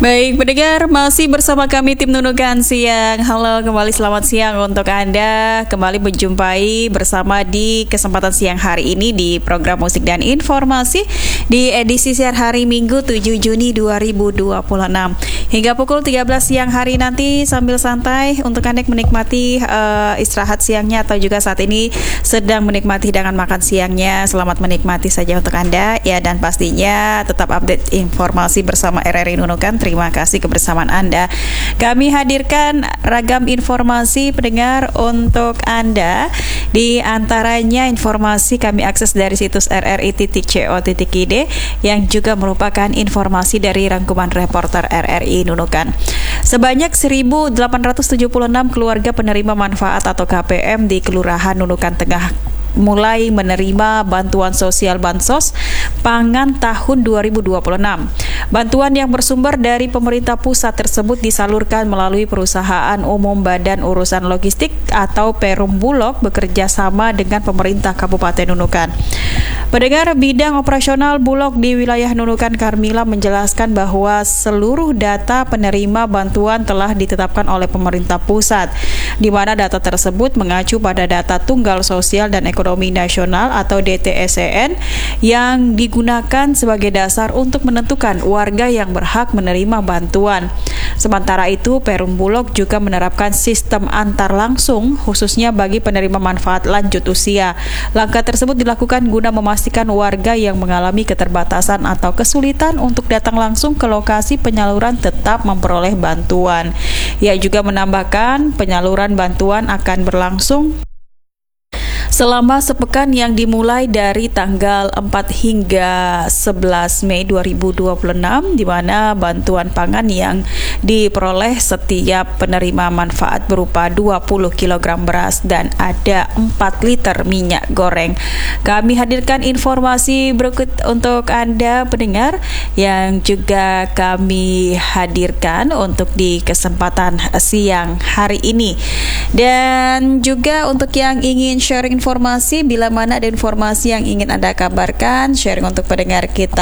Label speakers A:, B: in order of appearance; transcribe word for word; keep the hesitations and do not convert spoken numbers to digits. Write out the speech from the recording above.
A: Baik, pendengar, masih bersama kami tim Nunukan Siang. Halo, kembali selamat siang untuk Anda. Kembali menjumpai bersama di kesempatan siang hari ini di program Musik dan Informasi di edisi siang hari Minggu tujuh Juni dua ribu dua puluh enam. Hingga pukul tiga belas siang hari nanti sambil santai untuk Anda menikmati uh, istirahat siangnya atau juga saat ini sedang menikmati hidangan makan siangnya. Selamat menikmati saja untuk Anda ya, dan pastinya tetap update informasi bersama R R I Nunukan. Terima kasih kebersamaan Anda. Kami hadirkan ragam informasi pendengar untuk Anda. Di antaranya informasi kami akses dari situs r r i titik co titik i d yang juga merupakan informasi dari rangkuman reporter R R I Nunukan. Sebanyak seribu delapan ratus tujuh puluh enam keluarga penerima manfaat atau K P M di Kelurahan Nunukan Tengah mulai menerima bantuan sosial Bansos Pangan tahun dua ribu dua puluh enam. Bantuan yang bersumber dari pemerintah pusat tersebut disalurkan melalui Perusahaan Umum Badan Urusan Logistik atau Perum Bulog bekerja sama dengan pemerintah Kabupaten Nunukan. Pendengar, bidang operasional Bulog di wilayah Nunukan Karmila menjelaskan bahwa seluruh data penerima bantuan telah ditetapkan oleh pemerintah pusat, di mana data tersebut mengacu pada data Tunggal Sosial dan Ekonomi Nasional atau D T S E N yang digunakan sebagai dasar untuk menentukan warga yang berhak menerima bantuan. Sementara itu, Perum Bulog juga menerapkan sistem antar langsung khususnya bagi penerima manfaat lanjut usia. Langkah tersebut dilakukan guna memastikan warga yang mengalami keterbatasan atau kesulitan untuk datang langsung ke lokasi penyaluran tetap memperoleh bantuan. Ia juga menambahkan penyaluran bantuan akan berlangsung selama sepekan yang dimulai dari tanggal empat hingga sebelas Mei dua ribu dua puluh enam, di mana bantuan pangan yang diperoleh setiap penerima manfaat berupa dua puluh kilogram beras dan ada empat liter minyak goreng. Kami hadirkan informasi berikut untuk Anda pendengar yang juga kami hadirkan untuk di kesempatan siang hari ini. Dan juga untuk yang ingin sharing informasi, bila mana ada informasi yang ingin Anda kabarkan, sharing untuk pendengar kita